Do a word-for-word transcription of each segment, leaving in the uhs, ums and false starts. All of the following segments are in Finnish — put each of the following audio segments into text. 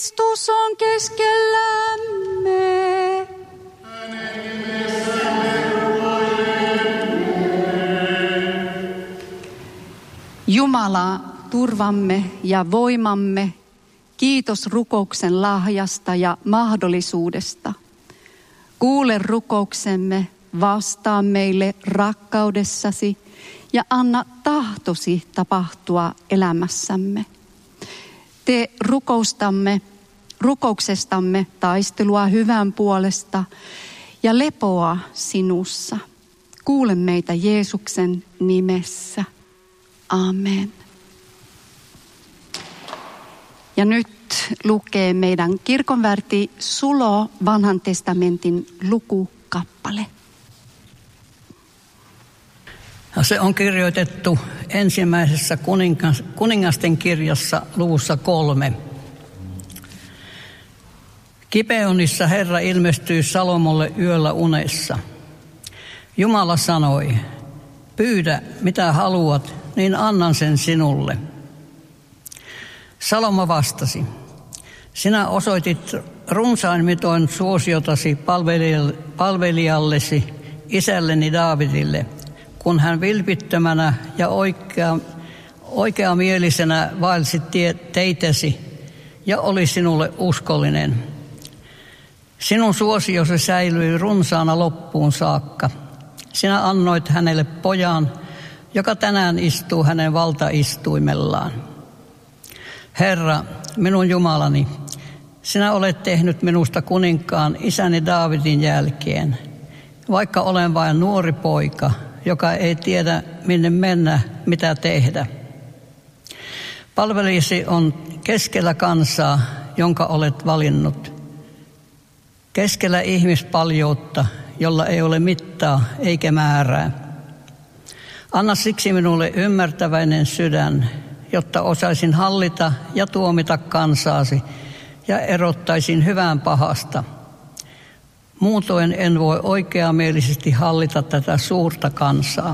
Kristus on keskellämme. Jumala, turvamme ja voimamme, kiitos rukouksen lahjasta ja mahdollisuudesta. Kuule rukouksemme, vastaa meille rakkaudessasi ja anna tahtosi tapahtua elämässämme. Tee rukoustamme, rukouksestamme taistelua hyvän puolesta ja lepoa sinussa. Kuule meitä Jeesuksen nimessä. Amen. Ja nyt lukee meidän kirkonväärti Sulo Vanhan testamentin lukukappale. Se on kirjoitettu ensimmäisessä kuningas, kuningasten kirjassa luvussa kolme. Gibeonissa Herra ilmestyi Salomolle yöllä unessa. Jumala sanoi, pyydä mitä haluat, niin annan sen sinulle. Salomo vastasi, sinä osoitit runsain mitoin suosiotasi palvelijallesi, isälleni Daavidille, kun hän vilpittömänä ja oikea, oikeamielisenä vaelsi tie, teitäsi ja oli sinulle uskollinen. Sinun suosiosi säilyi runsaana loppuun saakka. Sinä annoit hänelle pojan, joka tänään istuu hänen valtaistuimellaan. Herra, minun Jumalani, sinä olet tehnyt minusta kuninkaan isäni Daavidin jälkeen, vaikka olen vain nuori poika, joka ei tiedä minne mennä, mitä tehdä. Palvelijasi on keskellä kansaa, jonka olet valinnut. Keskellä ihmispaljoutta, jolla ei ole mittaa eikä määrää. Anna siksi minulle ymmärtäväinen sydän, jotta osaisin hallita ja tuomita kansaasi ja erottaisin hyvän pahasta. Muutoin en voi oikeamielisesti hallita tätä suurta kansaa.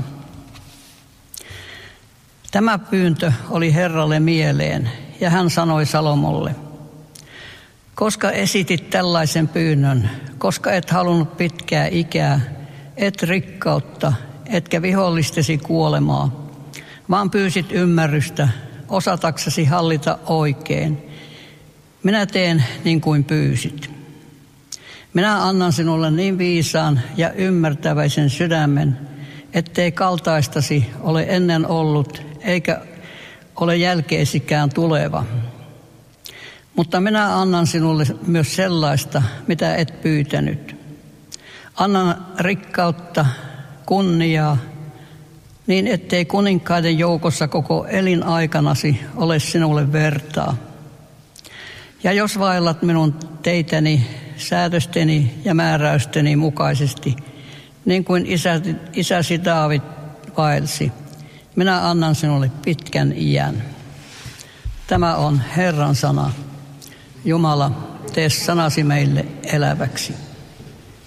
Tämä pyyntö oli Herralle mieleen, ja hän sanoi Salomolle, koska esitit tällaisen pyynnön, koska et halunnut pitkää ikää, et rikkautta, etkä vihollistesi kuolemaa, vaan pyysit ymmärrystä, osataksesi hallita oikein. Minä teen niin kuin pyysit. Minä annan sinulle niin viisaan ja ymmärtäväisen sydämen, ettei kaltaistasi ole ennen ollut, eikä ole jälkeisikään tuleva. Mutta minä annan sinulle myös sellaista, mitä et pyytänyt. Annan rikkautta, kunniaa, niin ettei kuninkaiden joukossa koko elinaikanasi ole sinulle vertaa. Ja jos vaellat minun teitäni, säädösteni ja määräysteni mukaisesti, niin kuin isäsi, isäsi Daavid vaelsi, minä annan sinulle pitkän iän. Tämä on Herran sana. Jumala, tee sanasi meille eläväksi.